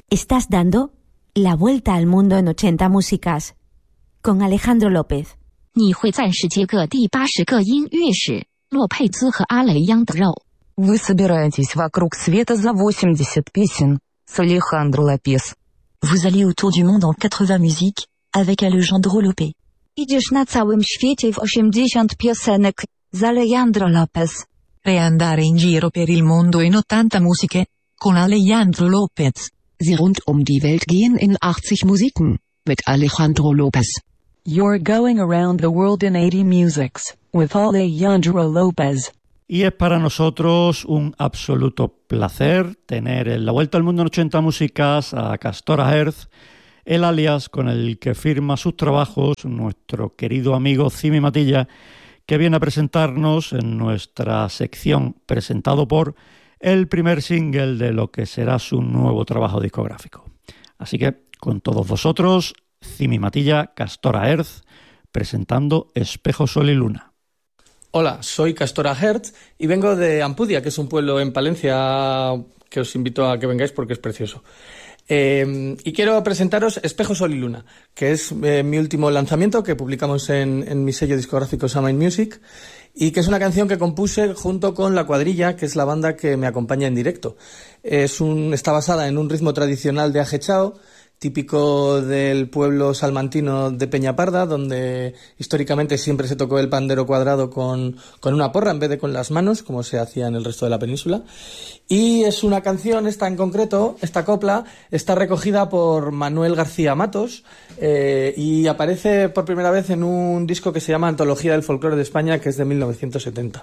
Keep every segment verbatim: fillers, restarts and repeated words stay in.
Estás dando la vuelta al mundo en ochenta músicas con Alejandro López. 你会暂时接个第八十个音乐史洛佩兹和阿雷央的肉。 Вы собираетесь вокруг света за восемьдесят песен с Alejandro López. Vous allez autour du monde en quatre-vingts musiques avec Alejandro López. Idziesz na całym świecie w osiemdziesiąt piosenek z Alejandro López. E andare in giro per il mondo in ottanta musiche con Alejandro López. Sie rund um die Welt gehen in achtzig Musiken mit Alejandro López. You're going around the world in eighty musics with Alejandro López. Y es para nosotros un absoluto placer tener en la vuelta al mundo en ochenta músicas a Castora Herzl, el alias con el que firma sus trabajos nuestro querido amigo Cimi Matilla, que viene a presentarnos en nuestra sección presentado por el primer single de lo que será su nuevo trabajo discográfico. Así que con todos vosotros, Cimi Matilla, Castora Herzl, presentando Espejo, Sol y Luna. Hola, soy Castora Herzl y vengo de Ampudia, que es un pueblo en Palencia que os invito a que vengáis porque es precioso. Eh, y quiero presentaros Espejo, Sol y Luna, que es eh, mi último lanzamiento que publicamos en, en mi sello discográfico Samhain Music, y que es una canción que compuse junto con La Cuadrilla, que es la banda que me acompaña en directo. Es un, está basada en un ritmo tradicional de ajechao, típico del pueblo salmantino de Peñaparda, donde históricamente siempre se tocó el pandero cuadrado con, con una porra en vez de con las manos, como se hacía en el resto de la península. Y es una canción, esta en concreto, esta copla, está recogida por Manuel García Matos eh, y aparece por primera vez en un disco que se llama Antología del Folclore de España, que es de mil novecientos setenta.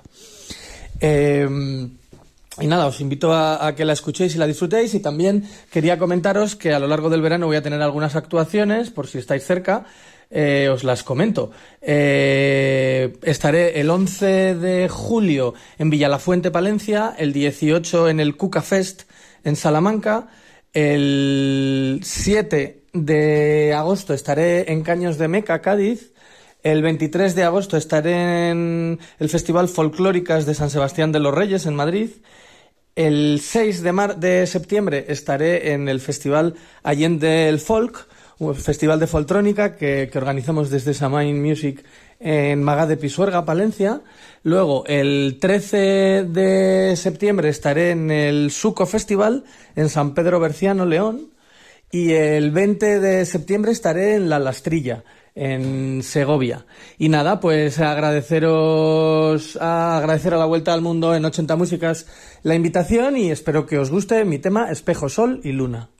Eh... Y nada, os invito a, a que la escuchéis y la disfrutéis, y también quería comentaros que a lo largo del verano voy a tener algunas actuaciones, por si estáis cerca, eh, os las comento. Eh, estaré el once de julio en Villalafuente, Palencia, el dieciocho en el Cuca Fest en Salamanca, el siete de agosto estaré en Caños de Meca, Cádiz. El veintitrés de agosto estaré en el Festival Folclóricas de San Sebastián de los Reyes en Madrid. El seis de, mar- de septiembre estaré en el Festival Allende el Folk, un festival de foltrónica que, que organizamos desde Samhain Music en Magá de Pisuerga, Palencia. Luego, el trece de septiembre estaré en el Suco Festival en San Pedro Berciano, León. Y el veinte de septiembre estaré en La Lastrilla, en Segovia. Y nada, pues agradeceros a agradecer a la vuelta al mundo en ochenta músicas la invitación, y espero que os guste mi tema Espejo, Sol y Luna.